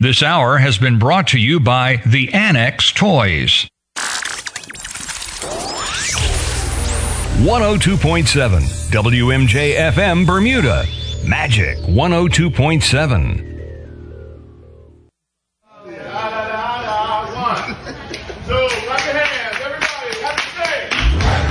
This hour has been brought to you by the Annex Toys. 102.7 WMJ FM Bermuda. Magic 102.7.